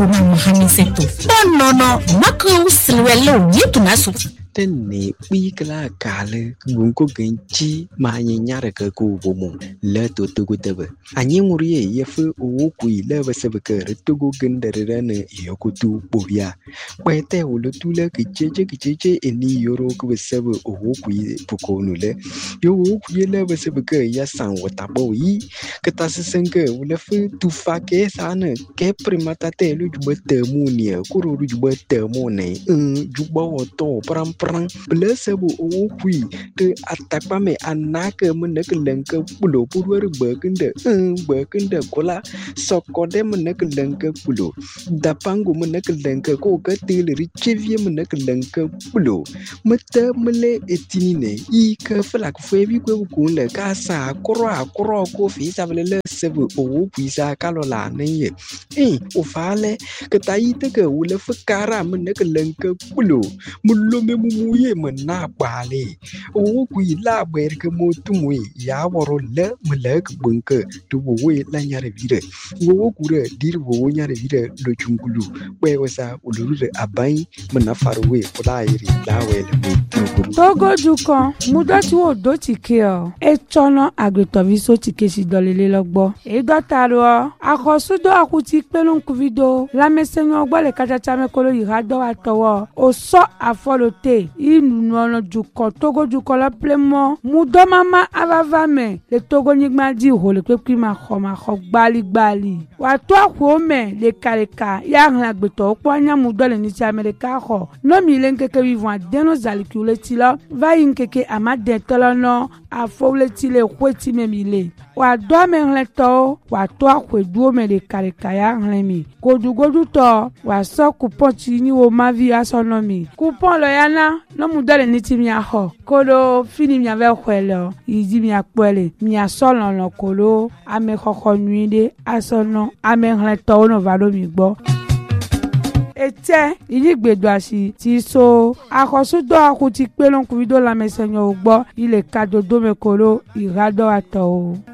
ma mahani seto bonono mako srwelo yetu naso tenne pikla kale gunko genchi ma nyara ka ku bomo le to tebe anyi nguriye yefu o ku ile basebeke retugo gendere ne yokutu bobia kwete wolo tule kicheche eni yoro ku besebe o ku pukonu le yo ku ile basebeke ya san watabo yi ketasenke wole fu tu fake sana ke primata te lu jubete munia kuru jubete mone jubo to pram blessable o kui te atakpa me anake menek lenke pulo purwer bekende kola sokode menek lenke pulo dapangu menek lenke ko katil richevie menek lenke pulo mete mele etinine I ka flak febi ko le ka sa kro ko fi sabele sebe o kui sa kalola ne o fale ke taite ke wule fukara menek lenke pulo mulo me muye mena bale o ku ila ber ke motumwe ya woro le melek bunke to we la nyare vire wo ku re dir wo nyare vire lo chungulu we wasa uluru abai mena farwe ola iri la we le togo dukan mudati wo do tike o e chono agretovi so tike si dolele logbo e dotaro akosudo akuti pelun kuvido la mesenyo gbo le kachacha me kolo irado atowo o so afolote nuno duko togo duko la plemo mudo mama avava me le togo nyigma di ho le pepi ma kho gbali wa to ko me le kaleka ya hla gbeto po anya mudo le ni ti america ho no mi le nkeke vivant deno zalikule ti lo va yinkeke amade tolo no afole ti le kweti me mi le wa do me hleto wa to ko duo me le kaleka ya hlemi godu to wa so coupon ti ni wo ma vi asonomi coupon lo yana no mudale ni ti mi aho kolo fini mi ave kwelo yidi mi apole mi asolo no kolo ame koko nuide asono ame hleto no valo mi gbo ete iligbedo asi ti so akosudo akuti pelon kuvido la mesenyo gbo ile kadodo me kolo irado ato